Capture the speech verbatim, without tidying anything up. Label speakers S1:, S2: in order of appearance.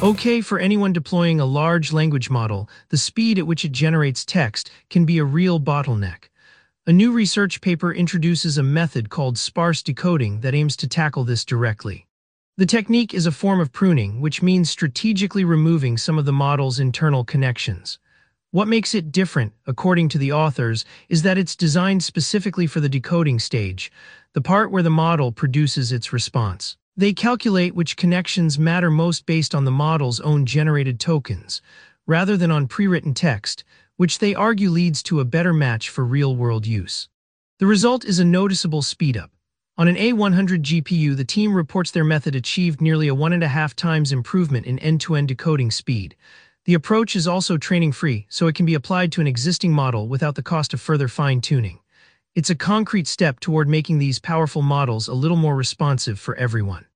S1: Okay, for anyone deploying a large language model, the speed at which it generates text can be a real bottleneck. A new research paper introduces a method called sparse decoding that aims to tackle this directly. The technique is a form of pruning, which means strategically removing some of the model's internal connections. What makes it different, according to the authors, is that it's designed specifically for the decoding stage, the part where the model produces its response. They calculate which connections matter most based on the model's own generated tokens, rather than on pre-written text, which they argue leads to a better match for real-world use. The result is a noticeable speedup. On an A one hundred G P U, the team reports their method achieved nearly a one and a half times improvement in end-to-end decoding speed. The approach is also training-free, so it can be applied to an existing model without the cost of further fine-tuning. It's a concrete step toward making these powerful models a little more responsive for everyone.